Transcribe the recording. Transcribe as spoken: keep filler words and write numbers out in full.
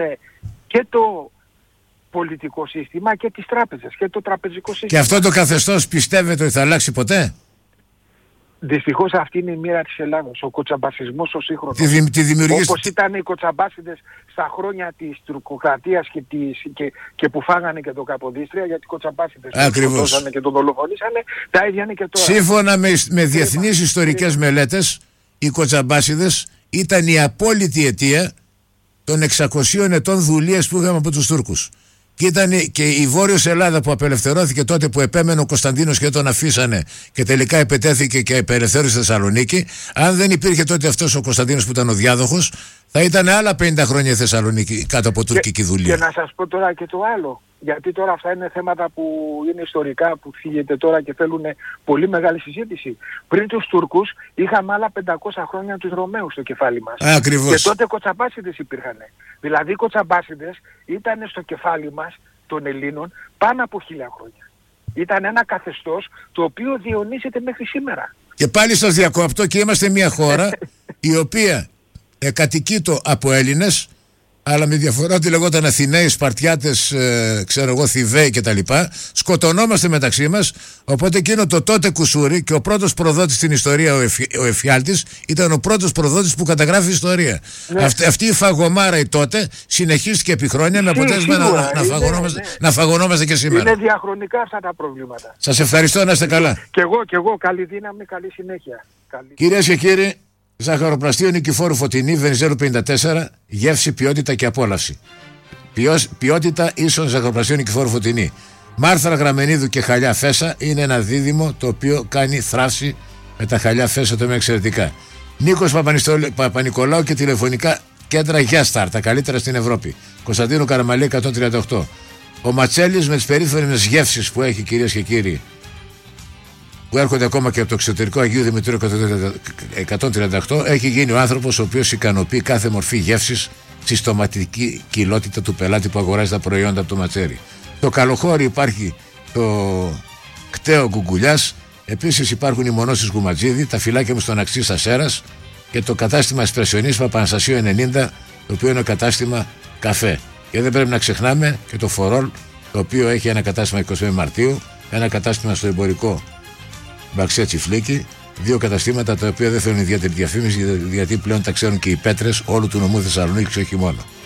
και το πολιτικό σύστημα και τις τράπεζες και το τραπεζικό σύστημα. Και αυτό το καθεστώς πιστεύετε ότι θα αλλάξει ποτέ? Δυστυχώς αυτή είναι η μοίρα της Ελλάδος, ο κοτσαμπασισμός ο σύγχρονος. Τη, δη, τη δημιουργής... Όπως ήταν οι κοτσαμπάσιδες στα χρόνια της τουρκοκρατίας και, της, και, και που φάγανε και το Καποδίστρια, γιατί οι κοτσαμπάσιδες τον σκοτώσανε και τον δολοφονήσανε, τα ίδια είναι και τώρα. Σύμφωνα με, με διεθνείς ιστορικές μελέτες, οι κοτσαμπάσιδες ήταν η απόλυτη αιτία των εξακοσίων ετών δουλείας που είχαμε από τους Τούρκους. Και ήταν και η Βόρειος Ελλάδα που απελευθερώθηκε τότε, που επέμενε ο Κωνσταντίνος και τον αφήσανε και τελικά επετέθηκε και απελευθέρωσε Θεσσαλονίκη. Αν δεν υπήρχε τότε αυτός ο Κωνσταντίνος που ήταν ο διάδοχος, θα ήταν άλλα πενήντα χρόνια η Θεσσαλονίκη κάτω από τουρκική δουλεία. Και να σας πω τώρα και το άλλο, γιατί τώρα αυτά είναι θέματα που είναι ιστορικά, που φύγεται τώρα και θέλουν πολύ μεγάλη συζήτηση. Πριν τους Τούρκους είχαμε άλλα πεντακόσια χρόνια τους Ρωμαίους στο κεφάλι μας. Ακριβώς. Και τότε κοτσαμπάσιδες υπήρχαν. Δηλαδή οι κοτσαμπάσιδες ήταν στο κεφάλι μας των Ελλήνων πάνω από χίλια χρόνια. Ήταν ένα καθεστώς το οποίο διονύσεται μέχρι σήμερα. Και πάλι σας διακόπτω, και είμαστε μια χώρα η οποία ε, κατοικείται από Έλληνες, αλλά με διαφορά ότι λεγόταν Αθηναίοι, Σπαρτιάτες, ε, ξέρω εγώ, Θηβαίοι κτλ. Σκοτωνόμαστε μεταξύ μας. Οπότε εκείνο το τότε κουσούρι, και ο πρώτος προδότης στην ιστορία, ο, Εφι, ο Εφιάλτης, ήταν ο πρώτος προδότης που καταγράφει ιστορία. Ναι. Αυτή, αυτή η φαγωμάρα η τότε συνεχίστηκε επί χρόνια, με αποτέλεσμα να, να, να, φαγωνόμαστε, ναι. να φαγωνόμαστε και σήμερα. Είναι διαχρονικά αυτά τα προβλήματα. Σας ευχαριστώ, να είστε καλά. Και εγώ, και εγώ, καλή δύναμη, καλή συνέχεια. Καλή... Κυρίες και κύριοι, ζαχαροπλαστείο Νικηφόρου Φωτεινή, Βενιζέλου πενήντα τέσσερα, γεύση, ποιότητα και απόλαυση. Ποιός, ποιότητα ίσον ζαχαροπλαστείο Νικηφόρου Φωτεινή. Μάρθρα Γραμμενίδου και χαλιά Φέσα είναι ένα δίδυμο το οποίο κάνει θράψη με τα χαλιά Φέσα, το με εξαιρετικά. Νίκος Παπα-Νικολάου και τηλεφωνικά κέντρα Γιάσταρ, τα καλύτερα στην Ευρώπη. Κωνσταντίνου Καραμαλή εκατόν τριάντα οκτώ. Ο Ματσέλης με τις περίφημες γεύσεις που έχει, κυρίες και κύριοι, που έρχονται ακόμα και από το εξωτερικό, Αγίου Δημητρίου εκατόν τριάντα οκτώ, έχει γίνει ο άνθρωπος ο οποίος ικανοποιεί κάθε μορφή γεύσης στη στοματική κοιλότητα του πελάτη που αγοράζει τα προϊόντα από το Ματσέρι. Το Καλοχώρι υπάρχει το κταίο Γκουγκουλιάς, επίσης υπάρχουν οι μονώσεις Γκουματζίδη, τα φυλάκια μου στον Αξής Ασέρας και το κατάστημα Εσπρεσιονής Παπαναστασίου ενενήντα, το οποίο είναι κατάστημα καφέ. Και δεν πρέπει να ξεχνάμε και το Φορόλ, το οποίο έχει ένα κατάστημα εικοστή πέμπτη Μαρτίου, ένα κατάστημα στο εμπορικό Μπαξέ Τσιφλίκη, δύο καταστήματα τα οποία δεν θέλουν ιδιαίτερη διαφήμιση, γιατί πλέον τα ξέρουν και οι πέτρες όλου του νομού Θεσσαλονίκης, όχι μόνο.